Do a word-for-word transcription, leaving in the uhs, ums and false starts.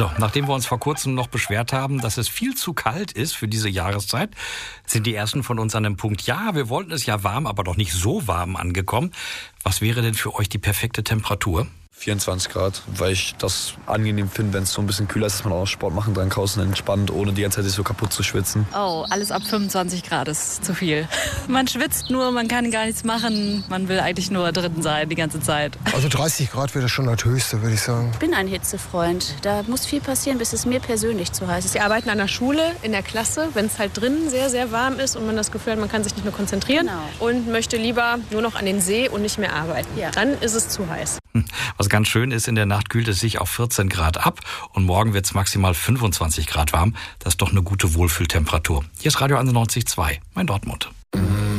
So, nachdem wir uns vor kurzem noch beschwert haben, dass es viel zu kalt ist für diese Jahreszeit, sind die ersten von uns an dem Punkt, ja, wir wollten es ja warm, aber doch nicht so warm angekommen. Was wäre denn für euch die perfekte Temperatur? vierundzwanzig Grad, weil ich das angenehm finde, wenn es so ein bisschen kühler ist, dass man auch Sport machen kann, draußen entspannt, ohne die ganze Zeit sich so kaputt zu schwitzen. Oh, alles ab fünfundzwanzig Grad ist zu viel. Man schwitzt nur, man kann gar nichts machen, man will eigentlich nur drin sein die ganze Zeit. Also dreißig Grad wäre schon das Höchste, würde ich sagen. Ich bin ein Hitzefreund. Da muss viel passieren, bis es mir persönlich zu heiß ist. Wir arbeiten an der Schule, in der Klasse, wenn es halt drinnen sehr, sehr warm ist und man das Gefühl hat, man kann sich nicht mehr konzentrieren Genau. und möchte lieber nur noch an den See und nicht mehr arbeiten. Ja. Dann ist es zu heiß. Was ganz schön ist, in der Nacht kühlt es sich auf vierzehn Grad ab und morgen wird es maximal fünfundzwanzig Grad warm. Das ist doch eine gute Wohlfühltemperatur. Hier ist Radio einundneunzig Komma zwei, mein Dortmund.